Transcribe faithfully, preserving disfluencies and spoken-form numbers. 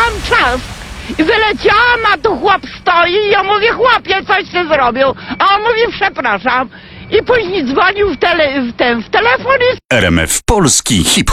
miałam czas. I wyleciałam, a tu chłop stoi i ja mówię, chłopie, coś ty zrobił. A on mówi, przepraszam. I później dzwonił w, tele, w, ten, w telefon i... R M F Polski Hip Hop.